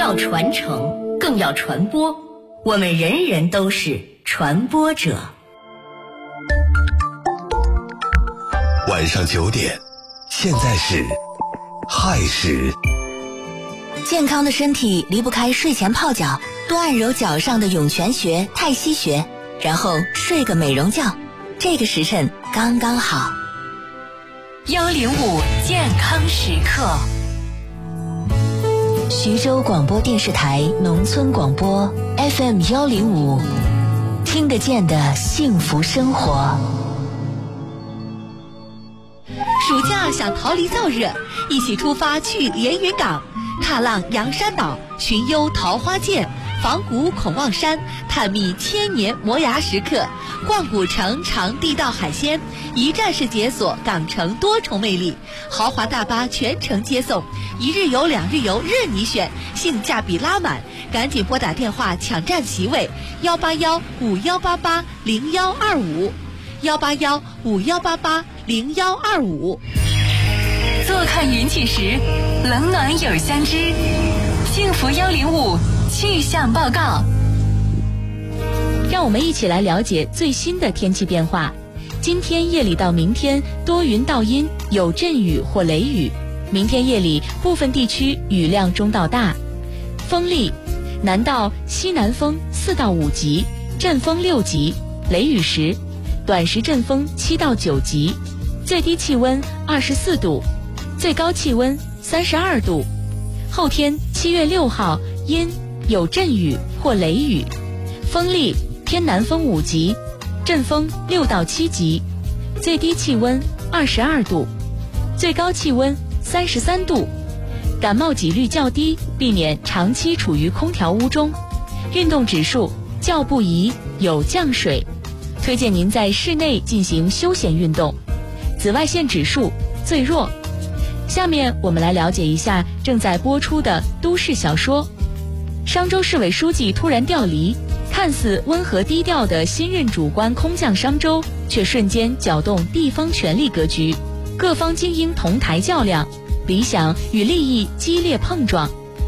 要传承，更要传播。我们人人都是传播者。 晚上9点，现在是亥时。 健康的身体离不开睡前泡脚，多按揉脚上的涌泉穴、太溪穴，然后睡个美容觉，这个时辰刚刚好。 105健康时刻。 徐州广播电视台农村广播 FM 105，听得见的幸福生活。 暑假想逃离燥热，一起出发去连云港，踏浪洋山岛，寻幽桃花涧，访古孔望山，探秘千年磨牙时刻，逛古城尝地道海鲜，一站式解锁港城多重魅力，豪华大巴全程接送，1日游2日游任你选，性价比拉满，赶紧拨打电话抢占席位18151880125，18151880125。 坐看云起时，冷暖有相知。幸福105气象报告。 让我们一起来了解最新的天气变化。今天夜里到明天多云到阴，有阵雨或雷雨。明天夜里部分地区雨量中到大。风力，南到西南风4到5级，阵风6级，雷雨时，短时阵风7到9级。最低气温24度，最高气温32度。后天7月6号阴，有阵雨或雷雨，风力偏南风5级，阵风6到7级，最低气温22度，最高气温33度。感冒几率较低，避免长期处于空调屋中。运动指数较不宜，有降水，推荐您在室内进行休闲运动。紫外线指数最弱。下面我们来了解一下正在播出的都市小说。商州市委书记突然调离，看似温和低调的新任主官空降商州，却瞬间搅动地方权力格局，各方精英同台较量，理想与利益激烈碰撞，